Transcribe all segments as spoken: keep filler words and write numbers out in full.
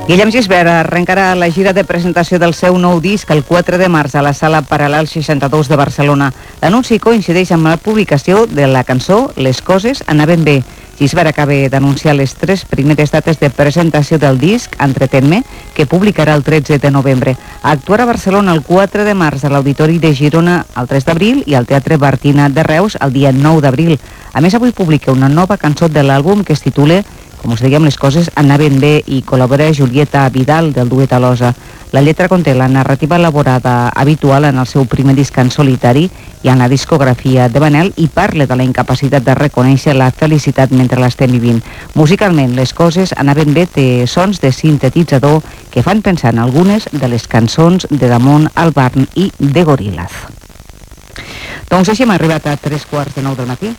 Guillem Gisbert arrencarà la gira de presentació del seu nou disc el quatre de març a la Sala Paral·lel seixanta-dos de Barcelona. L'anunci coincideix amb la publicació de la cançó Les coses anaven bé. Gisbert acaba d'anunciar les tres primeres dates de presentació del disc Entretén-me, que publicarà el tretze de novembre. Actuarà a Barcelona el quatre de març a l'Auditori de Girona el tres d'abril i al Teatre Bartina de Reus el dia nou d'abril. A més, avui publica una nova cançó de l'àlbum que es titula Com us dèiem, les coses anaven bé i col·labora Julieta Vidal del duet Alosa. La lletra conté la narrativa elaborada habitual en el seu primer disc en solitari i en la discografia de Manel i parla de la incapacitat de reconèixer la felicitat mentre l'estem vivint. Musicalment, les coses anaven bé, té sons de sintetitzador que fan pensar en algunes de les cançons de Damon Albarn i de Gorillaz. Doncs així hem arribat a tres quarts de nou del matí.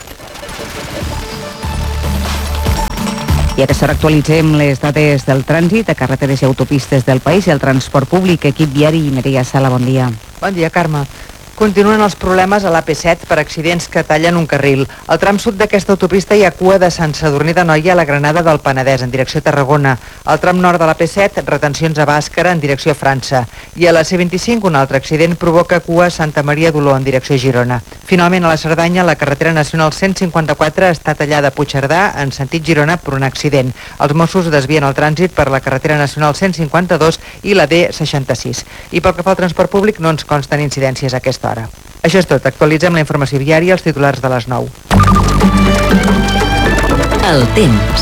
I a aquesta hora actualitzem les dades del trànsit a carreteres i autopistes del país i el transport públic. Equip viari i Mireia Sala, bon dia. Bon dia, Carme. Continuen els problemes a l'A P set per accidents que tallen un carril. Al tram sud d'aquesta autopista hi ha cua de Sant Sadurní d'Anoia a la Granada del Penedès, en direcció a Tarragona. Al tram nord de l'A P set, retencions a Bàscara, en direcció a França. I a la C vint-i-cinc, un altre accident provoca cua a Santa Maria d'Oló, en direcció a Girona. Finalment, a la Cerdanya, la carretera nacional cent cinquanta-quatre està tallada a Puigcerdà, en sentit Girona, per un accident. Els Mossos desvien el trànsit per la carretera nacional cent cinquanta-dos i la D seixanta-sis. I pel que fa al transport públic, no ens consten incidències a aquesta hora. Això és tot. Actualitzem la informació viària als titulars de les nou. El temps.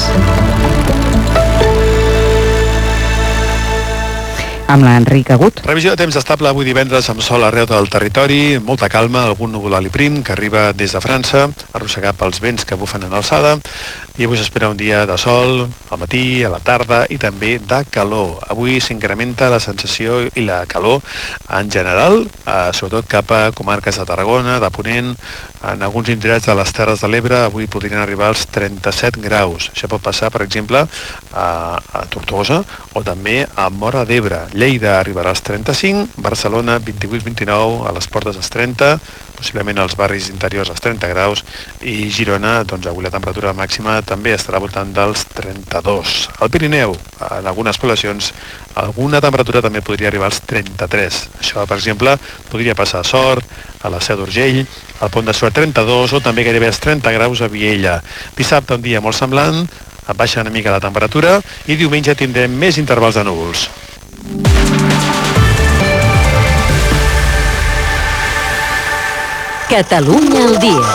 Amb l'Enric Agut. Revisió de temps estable avui divendres amb sol arreu del territori, molta calma, algun núvol alt i prim que arriba des de França, arrossegat pels vents que bufen en alçada, i avui s'espera un dia de sol al matí, a la tarda i també de calor. Avui s'incrementa la sensació i la calor en general, eh, sobretot cap a comarques de Tarragona, de Ponent, en alguns indrets de les Terres de l'Ebre avui podrien arribar als trenta-set graus. Això pot passar, per exemple, a, a Tortosa o també a Móra d'Ebre. Lleida arribarà als trenta-cinc, Barcelona vint-i-vuit vint-i-nou, a les portes als trenta, possiblement als barris interiors als trenta graus, i Girona, doncs avui la temperatura màxima també estarà voltant dels trenta-dos. Al Pirineu, en algunes poblacions, alguna temperatura també podria arribar als trenta-tres. Això, per exemple, podria passar a Sort, a la Seu d'Urgell, al Pont de Suert trenta-dos o també gairebé als trenta graus a Viella. Dissabte un dia molt semblant, baixa una mica la temperatura i diumenge tindrem més intervals de núvols. Catalunya al dia.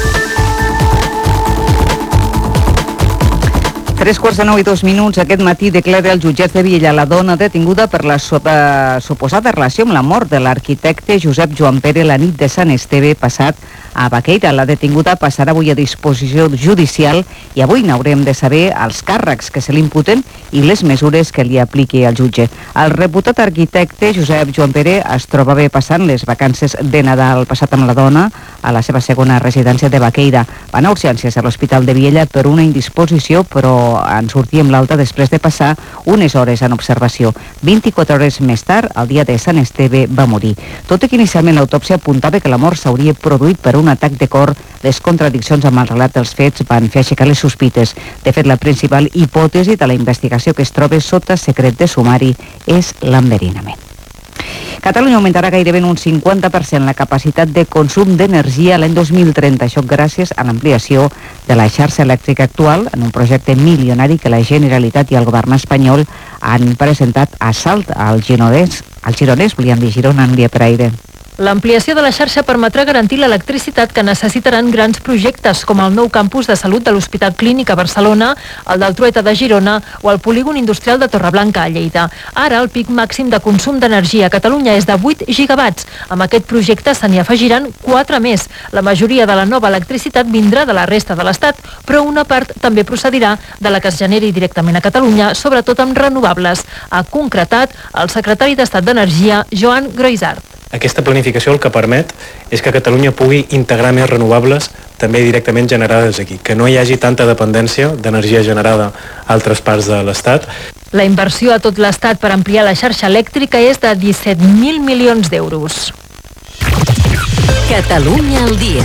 Tres quarts de nou i dos minuts. Aquest matí declara el jutjat de Viella la dona detinguda per la so eh, suposada relació amb la mort de l'arquitecte Josep Joan Pere la nit de Sant Esteve passat a Baqueira. La detinguda passarà avui a disposició judicial i avui n'haurem de saber els càrrecs que se li imputen i les mesures que li apliqui el jutge. El reputat arquitecte Josep Joan Pere es trobava passant les vacances de Nadal passat amb la dona a la seva segona residència de Baqueira. Va anar a urgències a l'Hospital de Viella per una indisposició, però en sortíem l'alta després de passar unes hores en observació. vint-i-quatre hores més tard, el dia de Sant Esteve, va morir. Tot i que inicialment l'autòpsia apuntava que la mort s'hauria produït per un atac de cor, les contradiccions amb el relat dels fets van fer aixecar les sospites. De fet, la principal hipòtesi de la investigació que es troba sota secret de sumari és l'enverinament. Catalunya augmentarà gairebé en un cinquanta per cent la capacitat de consum d'energia l'any dos mil trenta, això gràcies a l'ampliació de la xarxa elèctrica actual en un projecte milionari que la Generalitat i el govern espanyol han presentat a Salt, al Gironès, al Gironès, volíem dir Girona, Núria Peraire. L'ampliació de la xarxa permetrà garantir l'electricitat que necessitaran grans projectes com el nou campus de salut de l'Hospital Clínic a Barcelona, el del Trueta de Girona o el polígon industrial de Torreblanca a Lleida. Ara el pic màxim de consum d'energia a Catalunya és de vuit gigawatts. Amb aquest projecte se n'hi afegiran quatre més. La majoria de la nova electricitat vindrà de la resta de l'Estat, però una part també procedirà de la que es generi directament a Catalunya, sobretot amb renovables. Ha concretat el secretari d'Estat d'Energia, Joan Groisart. Aquesta planificació el que permet és que Catalunya pugui integrar més renovables també directament generades aquí, que no hi hagi tanta dependència d'energia generada a altres parts de l'Estat. La inversió a tot l'Estat per ampliar la xarxa elèctrica és de disset mil milions d'euros. Catalunya al dia.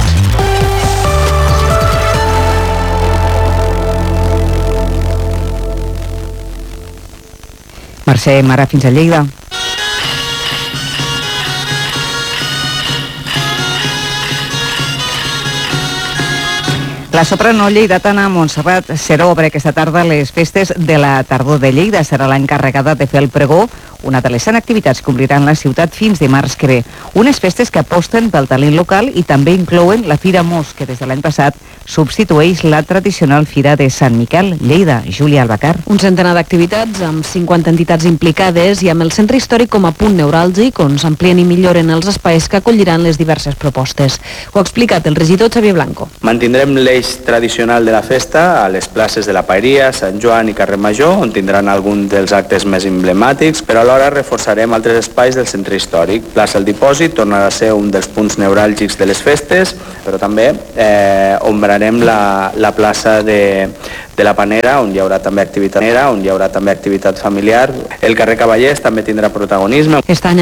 Mercè Mara, fins a Lleida. La soprano lleidatana Montserrat Seró obre aquesta tarda les festes de la tardor de Lleida. Serà l'encarregada de fer el pregó, una de les cent activitats que ompliran la ciutat fins dimarts que ve. Unes festes que aposten pel talent local i també inclouen la Fira Mos, que des de l'any passat substitueix la tradicional Fira de Sant Miquel. Lleida, Júlia Albacar. Un centenar d'activitats amb cinquanta entitats implicades i amb el centre històric com a punt neuràlgic on s'amplien i milloren els espais que acolliran les diverses propostes. Ho ha explicat el regidor Xavier Blanco. Mantindrem l'eix tradicional de la festa a les places de la Paeria, Sant Joan i Carrer Major, on tindran algun dels actes més emblemàtics, però alhora reforçarem altres espais del centre històric. Plaça El Dipòsit tornarà a ser un dels punts neuràlgics de les festes, però també eh, ombrarem la, la plaça de, de la Panera, on hi haurà també activitat panera, on hi haurà també activitat familiar. El carrer Cavallers també tindrà protagonisme. Aquest any